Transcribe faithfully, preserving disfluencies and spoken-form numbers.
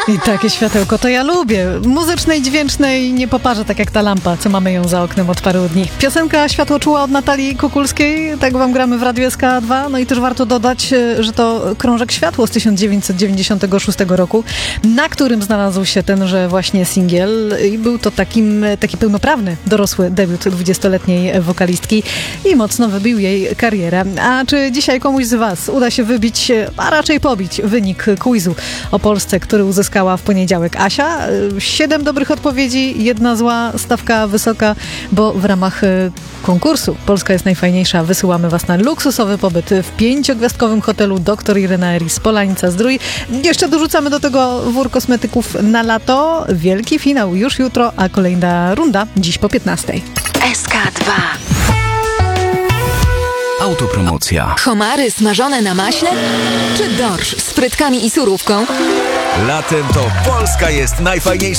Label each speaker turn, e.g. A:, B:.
A: I takie światełko to ja lubię. Muzycznej, dźwięcznej, nie poparzę tak jak ta lampa, co mamy ją za oknem od paru dni. Piosenka Światło czuła od Natalii Kukulskiej, tak wam gramy w Radiu S K dwa. No i też warto dodać, że to krążek Światło z tysiąc dziewięćset dziewięćdziesiątego szóstego roku, na którym znalazł się tenże właśnie singiel i był to takim, taki pełnoprawny, dorosły debiut dwudziestoletniej wokalistki i mocno wybił jej karierę. A czy dzisiaj komuś z was uda się wybić, a raczej pobić wynik quizu o Polsce, który uzyskała w poniedziałek Asia? Siedem dobrych odpowiedzi, jedna zła, stawka wysoka, bo w ramach konkursu Polska jest najfajniejsza. Wysyłamy was na luksusowy pobyt w pięciogwiazdkowym hotelu doktor Irena Eris Polanica Zdrój. Jeszcze dorzucamy do tego wór kosmetyków na lato. Wielki finał już jutro, a kolejna runda dziś po piętnastej.
B: S K dwa.
C: Autopromocja.
B: Homary smażone na maśle? Czy dorsz z frytkami i surówką?
C: Latem to Polska jest najfajniejsza.